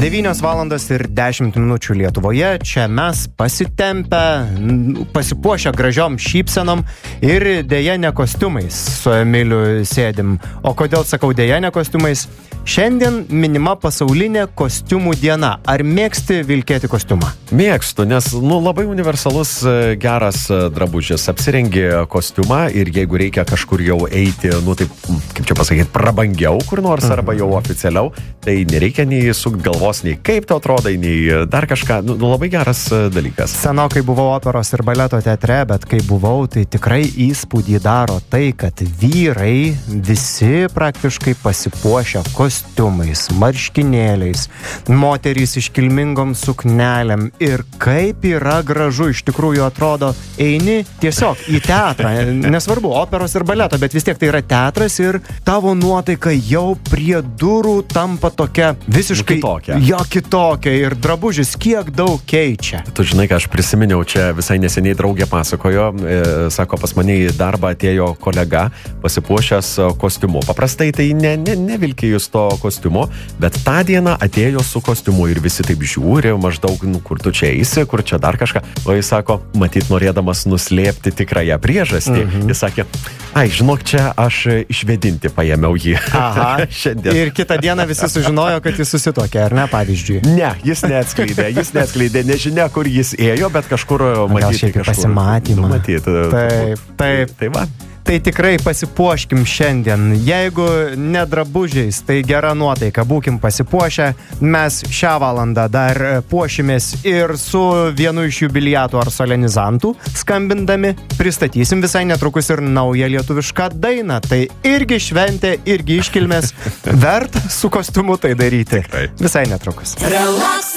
9:10 Lietuvoje. Čia mes pasitempę, pasipuošę gražiom šypsenom ir dėja ne kostiumais su Emiliu sėdim. O kodėl sakau dėja ne kostiumais? Šiandien minima pasaulinė kostiumų diena. Ar mėgsti vilkėti kostiumą? Mėgstu, nes labai universalus geras drabužis. Apsirengi kostiumą ir jeigu reikia kažkur jau eiti, taip, kaip čia pasakyti, prabangiau kur nors arba jau oficialiau, tai nereikia nei sukt galvos, nei kaip tau atrodai, nei dar kažką. Labai geras dalykas. Senokai buvau operos ir baleto teatre, bet kai buvau, tai tikrai įspūdį daro tai, kad vyrai visi praktiškai pasipuošę kostiumais, marškinėliais, moterys iškilmingom suknelėm ir kaip yra gražu iš tikrųjų atrodo, eini tiesiog į teatrą, nesvarbu, operos ir baleto, bet vis tiek tai yra teatras ir tavo nuotaika jau prie durų tampa tokia visiškai kitokia ir drabužis kiek daug keičia. Tu žinai, ką aš prisiminiau, čia visai neseniai draugė pasakojo, sako, pas mane į darbą atėjo kolega pasipuošęs kostiumu. Paprastai tai nevilkė jūs to kostiumo, bet tą dieną atėjo su kostiumu ir visi taip žiūri, maždaug, kur tu čia eisi, kur čia dar kažką. O jis sako, matyt, norėdamas nuslėpti tikrąją priežastį. Jis sakė, žinok, čia aš išvedinti paėmiau jį. Šiandien. Ir kitą dieną visi sužinojo, kad jis susituokė, ar ne, pavyzdžiui? Ne, jis neatskleidė, nežinia, kur jis ėjo, bet kažkur matyti kažkur. Pasimatymą. Taip. Tai va. Tai tikrai pasipuoškim šiandien. Jeigu ne drabužiais, tai gera nuotaika, būkim pasipuošę. Mes šią valandą dar puošimės ir su vienu iš jubiliatų ar solenizantų. Skambindami pristatysim visai netrukus ir naują lietuvišką dainą. Tai irgi šventė, irgi iškilmės. Verta su kostiumu tai daryti. Tikrai. Visai netrukus.